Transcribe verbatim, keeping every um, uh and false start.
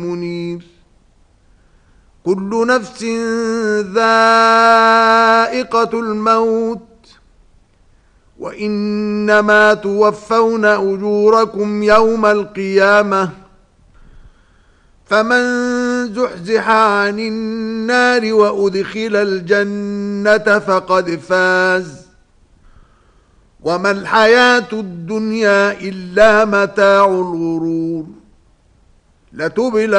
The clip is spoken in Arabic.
منير كل نفس ذائقة الموت وإنما توفون أجوركم يوم القيامة فمن زحزح عن النار وأدخل الجنة فقد فاز وما الحياة الدنيا إلا متاع الغرور لتبلى